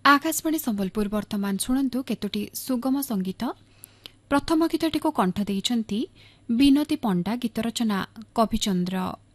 आकाशवाणी संबलपुर वर्तमान शुणु केतोटी सुगम संगीत। प्रथम गीतटी को कंठ देइछन्ति बिनती पंडा, गीत रचना कविचंद्र।